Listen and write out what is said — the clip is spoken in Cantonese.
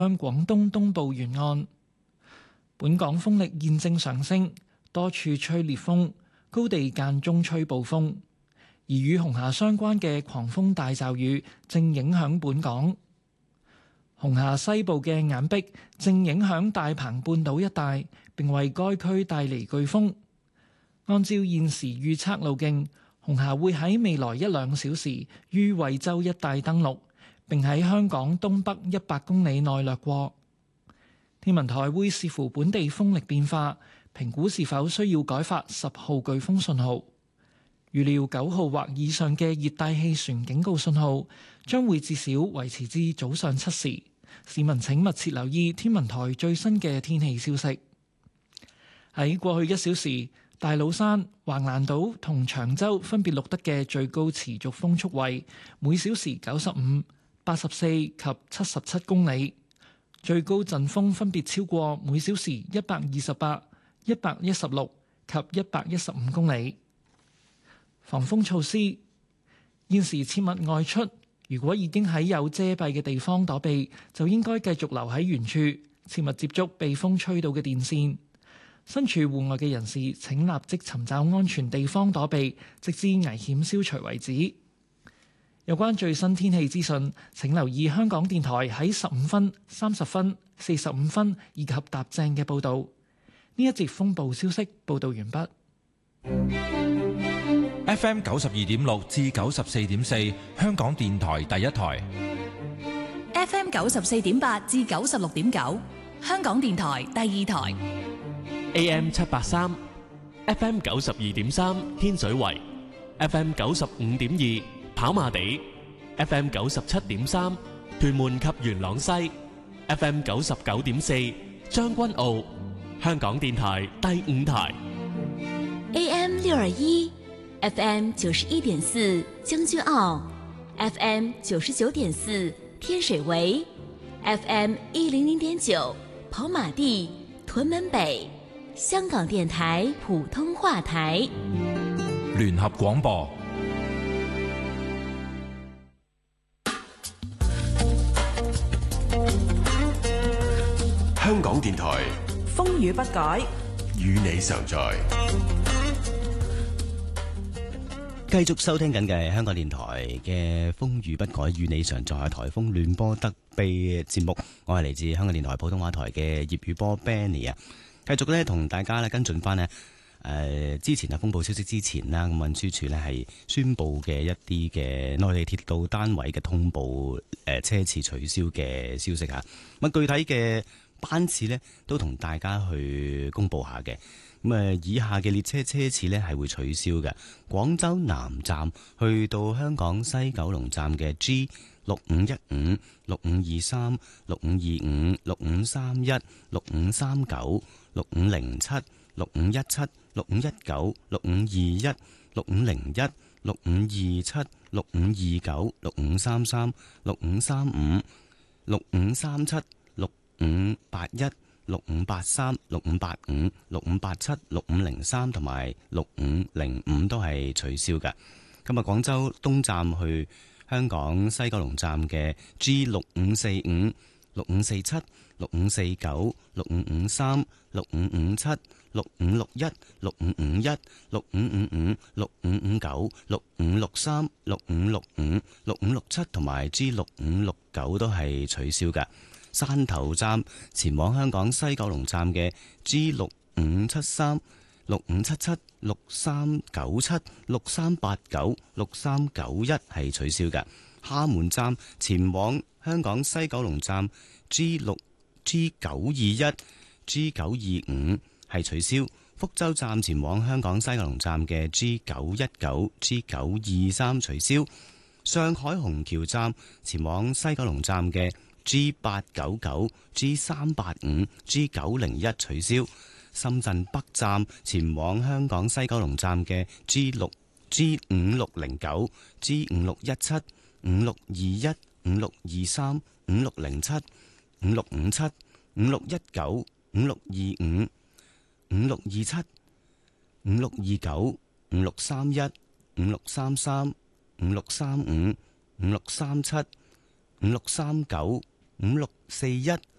向廣東東部沿岸。本港風力現正上升，多處吹烈風，高地間中吹暴風，而與紅霞相關嘅狂風大驟雨正影響本港。紅霞西部嘅眼壁正影響大鵬半島一帶，並為該區帶嚟颶風。按照現時預測路徑，紅霞會喺未來1-2小時於惠州一帶登陸，並喺香港東北100公里內掠過。天文台會視乎本地風力變化，評估是否需要改發10號颶風信號。預料9號或以上嘅熱帶氣旋警告信號將會至少維持至早上7時。市民請密切留意天文台最新嘅天氣消息。喺過去1小時，大老山、橫瀾島同長洲分別錄得嘅最高持續風速為每小時95、84及77公里。最高陣風分別超過每小時128、116及115公里。防風措施：現時切勿外出，如果已經喺有遮蔽嘅地方躲避，就應該繼續留喺原處，切勿接觸被風吹到嘅電線。身處戶外嘅人士請立即尋找安全地方躲避，直至危險消除為止。有關最新天氣資訊，請留意香港電台喺15分、30分、45分以及踏正嘅報導。呢一節風暴消息報導完畢。 FM 92.6至94.4，香港電台第一台。 FM 94.8至96.9，香港電台第二台。 AM 783 FM 92.3天水圍 FM 95.2跑馬地 FM 97.3屯門及元朗西 FM 99.4將軍澳，香港電台第五台。 AM 621 FM 91.4將軍澳 FM 99.4天水圍 FM 100.9跑馬地屯門北，香港電台普通話台。 聯合廣播。 香港電台風雨不改， 與你常在。 繼續收聽緊嘅香港電台嘅風雨不改與你常在颱風聯播特備節目，我係嚟自香港電台普通話台嘅葉宇波 Benny 啊。繼續咧同大家咧跟進翻呢之前啊風暴消息之前啦，咁運輸署呢係宣布嘅一啲嘅內地鐵道單位嘅通報車次取消嘅消息嚇。咁具體嘅班次呢都同大家去公佈下嘅。咁以下嘅列車車次呢係會取消嘅。廣州南站去到香港西九龍站嘅 G6515、6523、6525、6531、6539、6507、6517、6519、6521、6501、6527、6529、6533、6535、6537、6581、6583、6585、6587、6503同埋6505都係取消嘅。今日廣州東站去香港西九龍站嘅 G6545、6547、6549、6553、6557、6561、6551、6555、6559、6563、6565、6567同埋 G6569都係取消嘅。汕頭站前往香港西九龍站嘅 G6573、6577、6397、6389、6391係取消嘅。廈門站前往香港西九龍站 G921、G925係取消。福州站前往香港西九龍站嘅 G919、G923取消。上海虹橋站前往西九龍站嘅G899、G385、G901取消。深圳北站前往香港西九龍站嘅 G5609、G5617、5621、5623、5607、5657、5619、5625、5627、5629、5631、5633、5635、5637、5639、 5641